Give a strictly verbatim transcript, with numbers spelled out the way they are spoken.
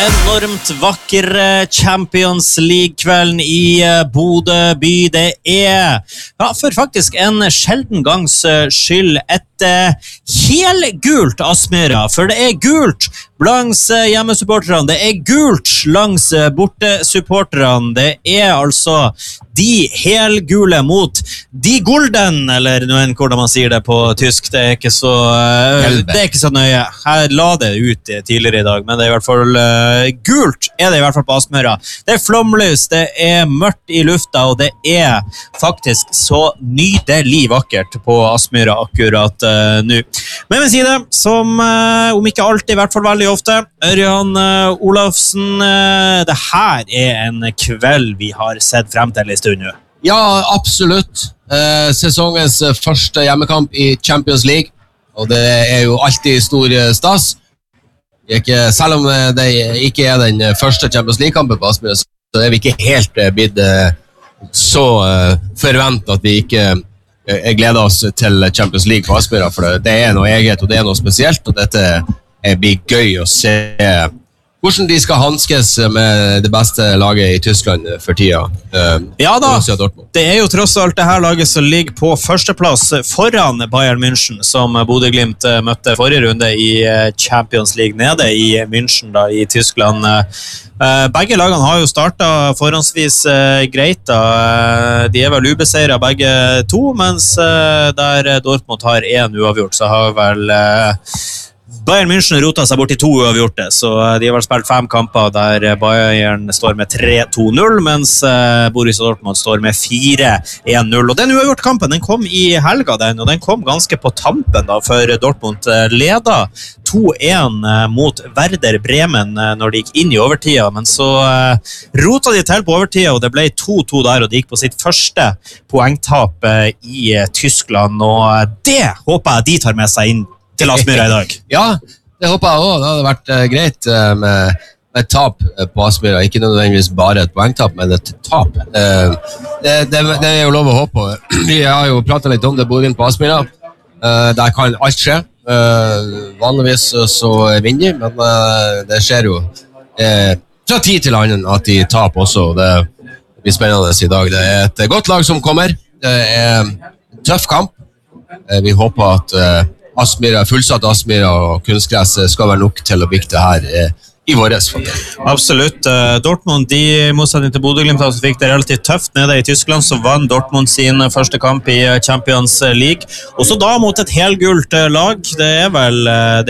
Enormt vakker Champions League-kvelden i Bodø by. Det er, ja, for faktisk en sjelden gangs skyld, et helgult Aspmyra. For det er gult langs hjemmesupporterne, det er gult langs bortesupporterne. Det er altså de helgule mot de golden, eller noen hvordan man sier det på tysk. Det er ikke så, det er ikke så nøye. Jeg la det ut tidligere i dag, men det er i hvert fall gult er det i hvert fall på Aspmyra. Det er flomlys, det er mørkt i lufta, og det er faktisk så nydelig vakkert på Aspmyra akkurat uh, nå. Men jeg vil si det, som uh, om ikke alltid, i hvert fall veldig ofte, Ørjan uh, Olafsen, uh, det her er en kveld vi har sett frem til i stund nå. Ja, absolutt. Uh, sesongens første hjemmekamp i Champions League, og det er jo alltid stor stas. Ikke, selv om det ikke er den første Champions League-kampen på Aspmyra, så er vi ikke helt blitt så forventet at vi ikke gleder oss til Champions League på Aspmyra, for det er noe eget, og det er noe spesielt, og dette blir gøy å se hvordan de skal hanskes med det beste laget i Tyskland for tida. Ja da, det er jo tross alt det her laget som ligger på førsteplass foran Bayern München, som Bodø Glimt møtte forrige runde i Champions League nede i München da, i Tyskland. Begge lagene har jo startet forhåndsvis greit da. De er vel ubeseiret begge to, mens der Dortmund har en uavgjort, så har vel Bayern München rotet seg bort i to uavgjorte, så de har vel spilt fem kamper der Bayern står med tre to null, mens Borussia Dortmund står med fire en null. Og den uavgjort kampen, den kom i helga den, og den kom ganske på tampen da, for Dortmund leda to en mot Werder Bremen når de gikk inn i overtida, men så rotet de til på overtida, og det ble to to der, og de gikk på sitt første poengtap i Tyskland, og det håper jeg de tar med seg inn til Aspmyra i dag. Ja, det håper jeg også. Det hadde vært uh, greit uh, med, med et tap uh, på Aspmyra. Ikke nødvendigvis bare et poengtap, men et tap. Uh, det, det, det er jo lov å håpe på. Vi har jo pratet litt om det Bodø på Aspmyra. Uh, der kan alt skje. Uh, vanligvis uh, så vinner de, men uh, det skjer jo uh, fra tid til annen at de taper også. Det blir spennende i dag. Det er et godt lag som kommer. Det er en tøff kamp. Uh, vi håper at uh, Aspmyra, fullsatt Aspmyra og kunstgress skal være nok til å bygge det her eh, i våres. Absolutt. Dortmund, de i motsetning til Bodø Glimt, så fikk det relativt tøft nede i Tyskland, så vann Dortmund sin første kamp i Champions League. Også da mot et helgult lag. Det er vel det